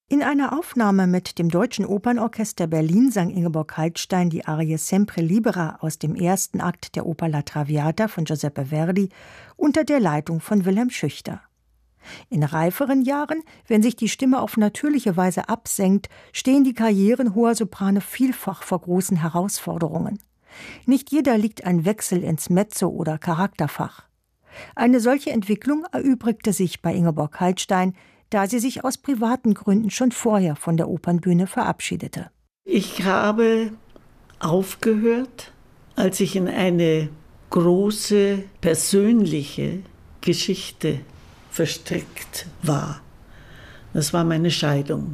In einer Aufnahme mit dem Deutschen Opernorchester Berlin sang Ingeborg Heiltstein die Arie Sempre Libera aus dem ersten Akt der Oper La Traviata von Giuseppe Verdi unter der Leitung von Wilhelm Schüchter. In reiferen Jahren, wenn sich die Stimme auf natürliche Weise absenkt, stehen die Karrieren hoher Soprane vielfach vor großen Herausforderungen. Nicht jeder liegt ein Wechsel ins Mezzo oder Charakterfach. Eine solche Entwicklung erübrigte sich bei Ingeborg Heiltstein, da sie sich aus privaten Gründen schon vorher von der Opernbühne verabschiedete. Ich habe aufgehört, als ich in eine große persönliche Geschichte verstrickt war. Das war meine Scheidung,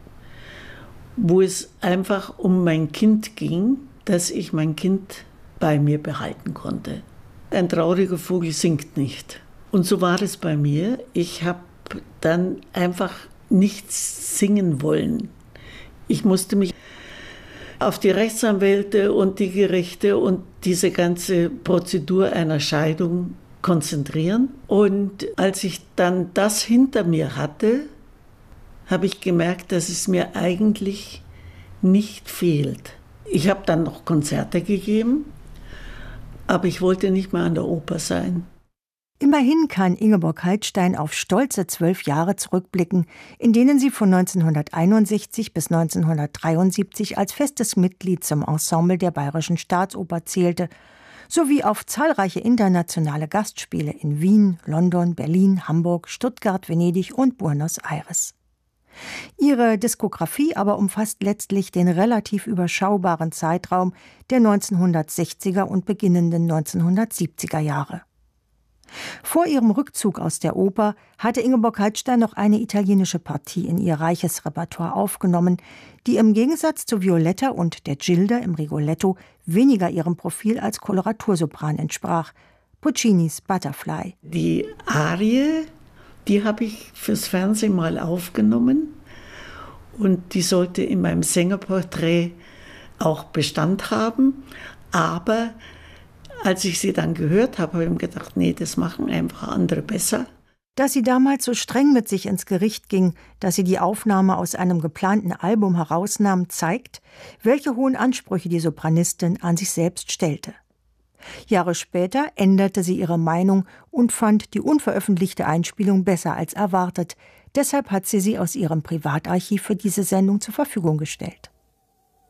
wo es einfach um mein Kind ging, dass ich mein Kind bei mir behalten konnte. Ein trauriger Vogel singt nicht. Und so war es bei mir. Ich habe dann einfach nichts singen wollen. Ich musste mich auf die Rechtsanwälte und die Gerichte und diese ganze Prozedur einer Scheidung konzentrieren. Und als ich dann das hinter mir hatte, habe ich gemerkt, dass es mir eigentlich nicht fehlt. Ich habe dann noch Konzerte gegeben, aber ich wollte nicht mehr an der Oper sein. Immerhin kann Ingeborg Heiltstein auf stolze 12 Jahre zurückblicken, in denen sie von 1961 bis 1973 als festes Mitglied zum Ensemble der Bayerischen Staatsoper zählte, sowie auf zahlreiche internationale Gastspiele in Wien, London, Berlin, Hamburg, Stuttgart, Venedig und Buenos Aires. Ihre Diskografie aber umfasst letztlich den relativ überschaubaren Zeitraum der 1960er und beginnenden 1970er Jahre. Vor ihrem Rückzug aus der Oper hatte Ingeborg Heiltstein noch eine italienische Partie in ihr reiches Repertoire aufgenommen, die im Gegensatz zu Violetta und der Gilda im Rigoletto weniger ihrem Profil als Koloratursopran entsprach, Puccinis Butterfly. Die Arie, die habe ich fürs Fernsehen mal aufgenommen und die sollte in meinem Sängerporträt auch Bestand haben, aber als ich sie dann gehört habe, habe ich mir gedacht, nee, das machen einfach andere besser. Dass sie damals so streng mit sich ins Gericht ging, dass sie die Aufnahme aus einem geplanten Album herausnahm, zeigt, welche hohen Ansprüche die Sopranistin an sich selbst stellte. Jahre später änderte sie ihre Meinung und fand die unveröffentlichte Einspielung besser als erwartet. Deshalb hat sie aus ihrem Privatarchiv für diese Sendung zur Verfügung gestellt.